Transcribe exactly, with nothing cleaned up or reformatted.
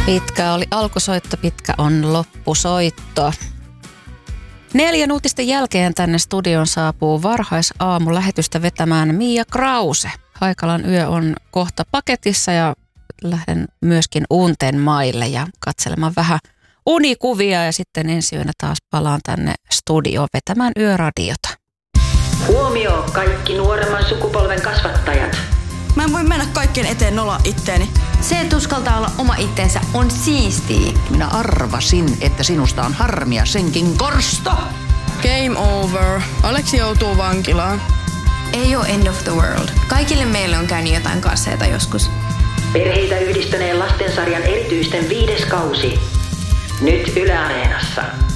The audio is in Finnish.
Pitkä oli alkusoitto, pitkä on loppusoitto. Neljän uutisten jälkeen tänne studioon saapuu varhaisaamu lähetystä vetämään Mia Krause. Haikalan yö on kohta paketissa ja lähden myöskin unten maille ja katselemaan vähän unikuvia ja sitten ensi yönä taas palaan tänne studioon vetämään yöradiota. Huomio kaikki nuoremman sukupolven kasvattajat. Mä en voi mennä kaikkien eteen nolla itteeni. Se, että uskaltaa olla oma itsensä, on siistiä. Minä arvasin, että sinusta on harmia senkin korsto. Game over. Aleksi joutuu vankilaan. Ei ole end of the world. Kaikille meille on käynyt jotain kasseita joskus. Perheitä yhdistäneen lastensarjan erityisten viides kausi. Nyt Yle Areenassa.